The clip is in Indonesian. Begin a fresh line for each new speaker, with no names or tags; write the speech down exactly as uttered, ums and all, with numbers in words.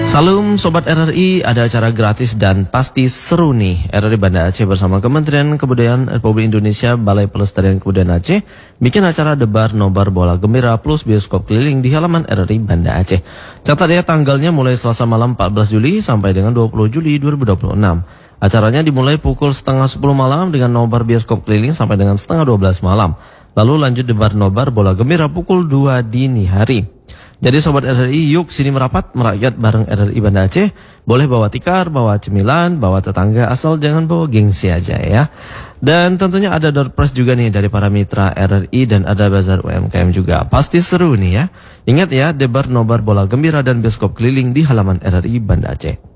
Salam Sobat R R I, ada acara gratis dan pasti seru nih. R R I Banda Aceh bersama Kementerian Kebudayaan Republik Indonesia, Balai Pelestarian Kebudayaan Aceh bikin acara debar nobar bola gembira plus bioskop keliling di halaman R R I Banda Aceh. Catat ya, tanggalnya mulai Selasa malam empat belas Juli sampai dengan dua puluh Juli dua ribu dua puluh enam. Acaranya dimulai pukul setengah sepuluh malam dengan nobar bioskop keliling sampai dengan setengah dua belas malam. Lalu lanjut debar nobar bola gembira pukul dua dini hari. Jadi Sobat R R I, yuk sini merapat merakyat bareng R R I Banda Aceh. Boleh bawa tikar, bawa cemilan, bawa tetangga, asal jangan bawa gengsi aja ya. Dan tentunya ada door prize juga nih dari para mitra R R I dan ada bazar U M K M juga. Pasti seru nih ya. Ingat ya, debar nobar bola gembira dan bioskop keliling di halaman R R I Banda Aceh.